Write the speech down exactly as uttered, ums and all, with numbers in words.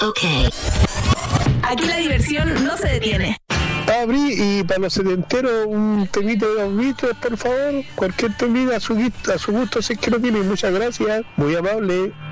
Ok. Aquí la diversión no se detiene. Abrí y para los setenteros un temita de los Beatles, por favor. Cualquier temita a su, a su gusto, si es que lo tienen. Muchas gracias. Muy amable.